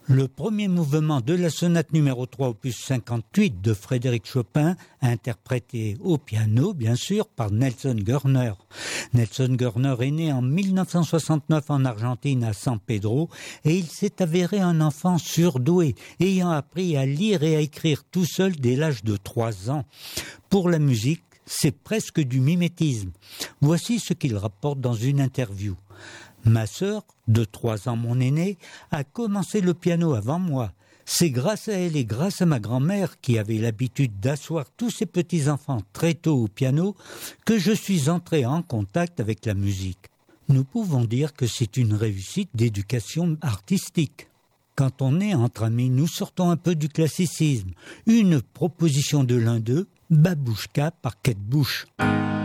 Le premier mouvement de la sonate numéro 3 opus 58 de Frédéric Chopin, interprété au piano, bien sûr, par Nelson Görner. Nelson Görner est né en 1969 en Argentine, à San Pedro, et il s'est avéré un enfant surdoué, ayant appris à lire et à écrire tout seul dès l'âge de 3 ans. Pour la musique, c'est presque du mimétisme. Voici ce qu'il rapporte dans une interview. Ma sœur, de 3 ans mon aînée, a commencé le piano avant moi. C'est grâce à elle et grâce à ma grand-mère, qui avait l'habitude d'asseoir tous ses petits-enfants très tôt au piano, que je suis entré en contact avec la musique. Nous pouvons dire que c'est une réussite d'éducation artistique. Quand on est entre amis, nous sortons un peu du classicisme. Une proposition de l'un d'eux, Babouchka par Kate Bush.